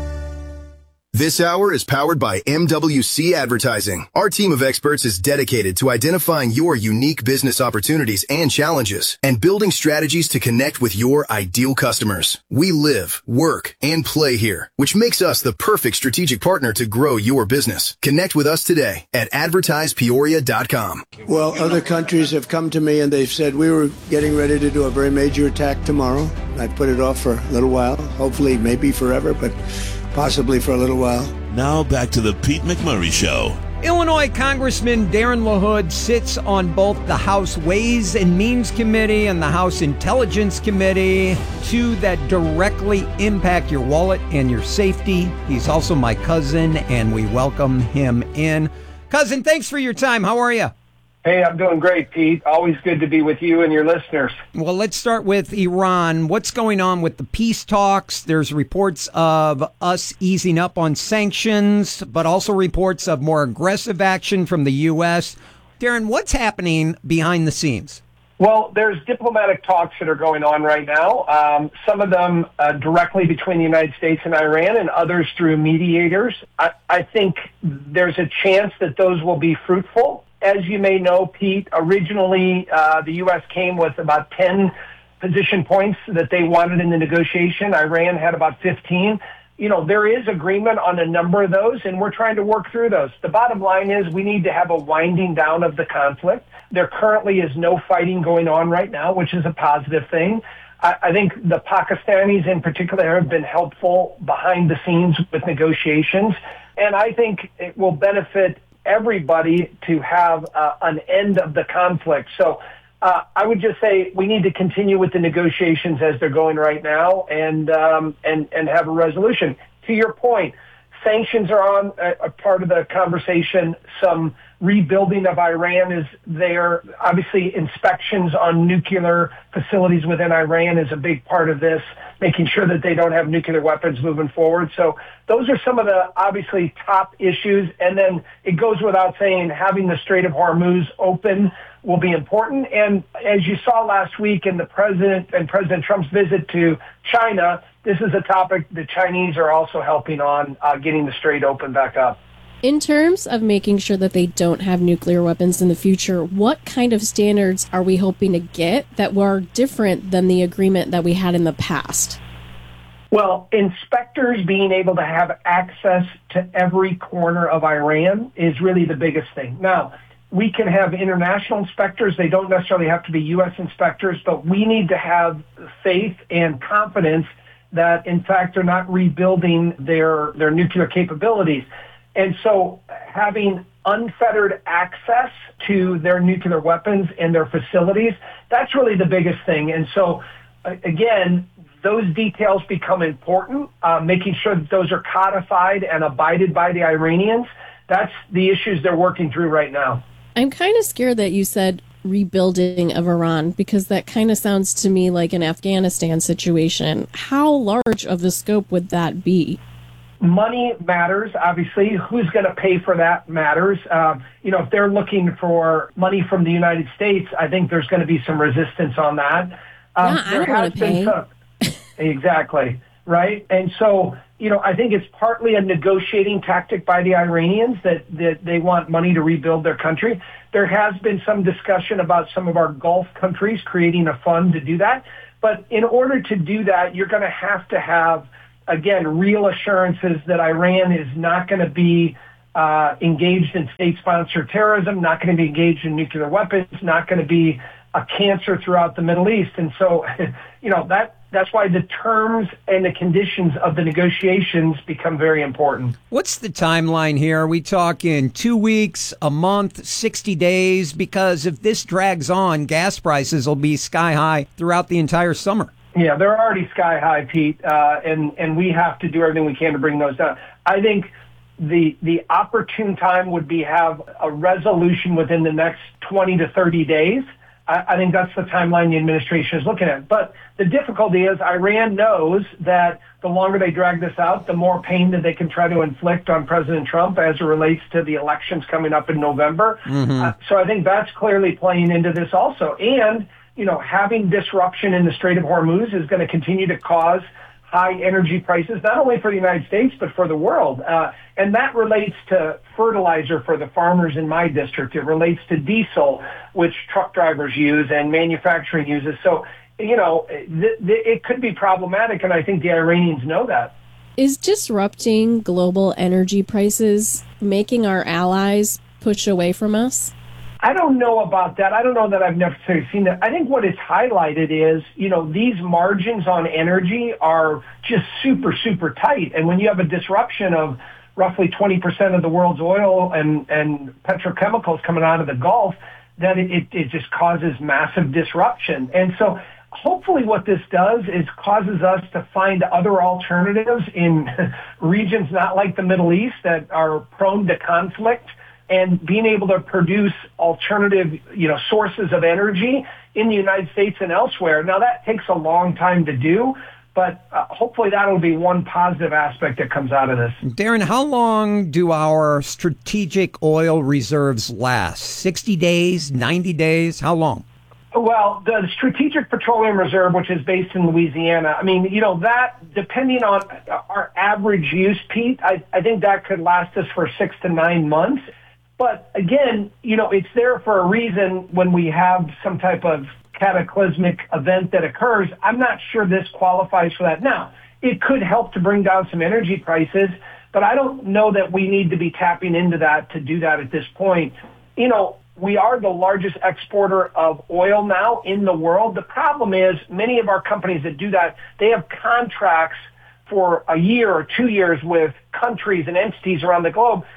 This hour is powered by MWC Advertising. Our team of experts is dedicated to identifying your unique business opportunities and challenges and building strategies to connect with your ideal customers. We live, work, and play here, which makes us the perfect strategic partner to grow your business. Connect with us today at advertisepeoria.com. Well, other countries have come to me and they've said we were getting ready to do a very major attack tomorrow. I put it off for a little while, hopefully maybe forever, but possibly for a little while. Now back to the Pete McMurray Show. Illinois Congressman Darren LaHood sits on both the House Ways and Means Committee and the House Intelligence Committee, two that directly impact your wallet and your safety. He's also my cousin, and we welcome him in. Cousin, thanks for your time. How are you? Hey, I'm doing great, Pete. Always good to be with you and your listeners. Well, let's start with Iran. What's going on with the peace talks? There's reports of us easing up on sanctions, but also reports of more aggressive action from the U.S. Darren, what's happening behind the scenes? Well, there's diplomatic talks that are going on right now, some of them directly between the United States and Iran and others through mediators. I think there's a chance that those will be fruitful. As you may know, Pete, originally the U.S. came with about 10 position points that they wanted in the negotiation. Iran had about 15. You know, there is agreement on a number of those, and we're trying to work through those. The bottom line is we need to have a winding down of the conflict. There currently is no fighting going on right now, which is a positive thing. I think the Pakistanis in particular have been helpful behind the scenes with negotiations, and I think it will benefit everybody to have an end of the conflict. So I would just say we need to continue with the negotiations as they're going right now and have a resolution. To your point, sanctions are on a part of the conversation. Some rebuilding of Iran is there. Obviously, inspections on nuclear facilities within Iran is a big part of this, making sure that they don't have nuclear weapons moving forward. So those are some of the obviously top issues. And then it goes without saying having the Strait of Hormuz open will be important. And as you saw last week in the President Trump's visit to China, this is a topic the Chinese are also helping on getting the strait open back up. In terms of making sure that they don't have nuclear weapons in the future, what kind of standards are we hoping to get that were different than the agreement that we had in the past? Well, inspectors being able to have access to every corner of Iran is really the biggest thing. Now, we can have international inspectors. They don't necessarily have to be U.S. inspectors, but we need to have faith and confidence that, in fact, they're not rebuilding their nuclear capabilities. And so having unfettered access to their nuclear weapons and their facilities, that's really the biggest thing. And so, again, those details become important, making sure that those are codified and abided by the Iranians. That's the issues they're working through right now. I'm kind of scared that you said rebuilding of Iran, because that kind of sounds to me like an Afghanistan situation. How large of the scope would that be? money matters, obviously. Who's going to pay for that matters. If they're looking for money from the United States, I think there's going to be some resistance on that. I don't want to pay. Exactly, right? And so, I think it's partly a negotiating tactic by the Iranians that they want money to rebuild their country. There has been some discussion about some of our Gulf countries creating a fund to do that. But in order to do that, you're going to have, again, real assurances that Iran is not going to be engaged in state-sponsored terrorism, not going to be engaged in nuclear weapons, not going to be a cancer throughout the Middle East. And so, that's why the terms and the conditions of the negotiations become very important. What's the timeline here? Are we talking 2 weeks, a month, 60 days? Because if this drags on, gas prices will be sky high throughout the entire summer. Yeah, they're already sky high, Pete, and we have to do everything we can to bring those down. I think the opportune time would be have a resolution within the next 20 to 30 days. I think that's the timeline the administration is looking at. But the difficulty is Iran knows that the longer they drag this out, the more pain that they can try to inflict on President Trump as it relates to the elections coming up in November. So I think that's clearly playing into this also. And, having disruption in the Strait of Hormuz is going to continue to cause high energy prices, not only for the United States, but for the world. And that relates to fertilizer for the farmers in my district. It relates to diesel, which truck drivers use and manufacturing uses. So, it could be problematic, and I think the Iranians know that. Is disrupting global energy prices making our allies push away from us? I don't know about that. I don't know that I've necessarily seen that. I think what it's highlighted is, these margins on energy are just super, super tight. And when you have a disruption of roughly 20% of the world's oil and petrochemicals coming out of the Gulf, then it just causes massive disruption. And so hopefully what this does is causes us to find other alternatives in regions not like the Middle East that are prone to conflict, and being able to produce alternative, sources of energy in the United States and elsewhere. Now, that takes a long time to do, but hopefully that'll be one positive aspect that comes out of this. Darren, how long do our strategic oil reserves last? 60 days, 90 days? How long? Well, the Strategic Petroleum Reserve, which is based in Louisiana, that, depending on our average use, Pete, I think that could last us for 6 to 9 months. But again, it's there for a reason when we have some type of cataclysmic event that occurs. I'm not sure this qualifies for that. Now, it could help to bring down some energy prices, but I don't know that we need to be tapping into that to do that at this point. We are the largest exporter of oil now in the world. The problem is many of our companies that do that, they have contracts for a year or 2 years with countries and entities around the globe.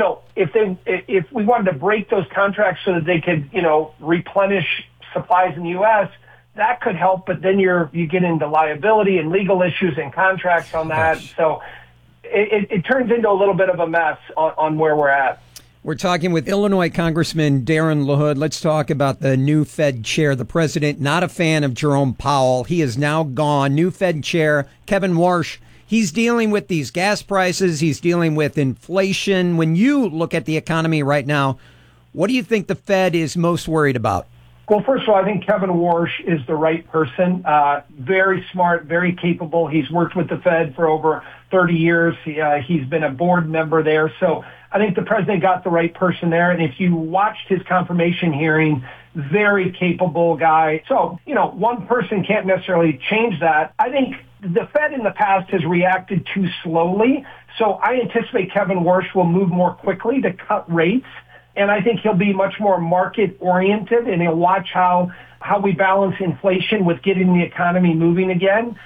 If we wanted to break those contracts so that they could, replenish supplies in the U.S., that could help. But then you get into liability and legal issues and contracts on that. So it turns into a little bit of a mess on where we're at. We're talking with Illinois Congressman Darren LaHood. Let's talk about the new Fed chair. The president, not a fan of Jerome Powell. He is now gone. New Fed chair, Kevin Warsh. He's dealing with these gas prices. He's dealing with inflation. When you look at the economy right now, what do you think the Fed is most worried about? Well, first of all, I think Kevin Warsh is the right person. Very smart, very capable. He's worked with the Fed for over 30 years. He's been a board member there. So I think the president got the right person there. And if you watched his confirmation hearing, very capable guy. So, one person can't necessarily change that. I think the Fed in the past has reacted too slowly. So I anticipate Kevin Warsh will move more quickly to cut rates. And I think he'll be much more market-oriented, and he'll watch how we balance inflation with getting the economy moving again.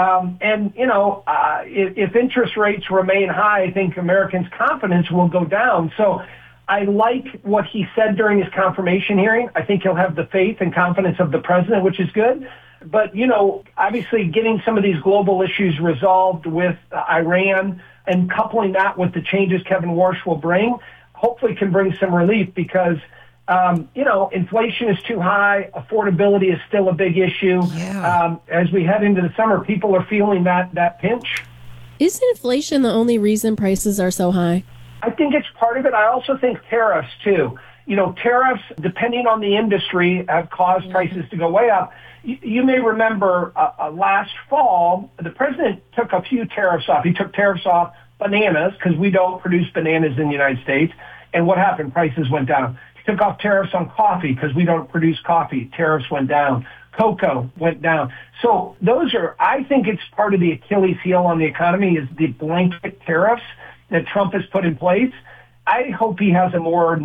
If interest rates remain high, I think Americans' confidence will go down. So I like what he said during his confirmation hearing. I think he'll have the faith and confidence of the president, which is good. But, obviously getting some of these global issues resolved with Iran and coupling that with the changes Kevin Warsh will bring, hopefully can bring some relief because, inflation is too high. Affordability is still a big issue. Yeah. As we head into the summer, people are feeling that pinch. Is inflation the only reason prices are so high? I think it's part of it. I also think tariffs, too. Tariffs, depending on the industry, have caused prices to go way up. You may remember last fall, the president took a few tariffs off. He took tariffs off bananas because we don't produce bananas in the United States. And what happened? Prices went down. He took off tariffs on coffee because we don't produce coffee. Tariffs went down. Cocoa went down. So I think it's part of the Achilles heel on the economy is the blanket tariffs that Trump has put in place. I hope he has a more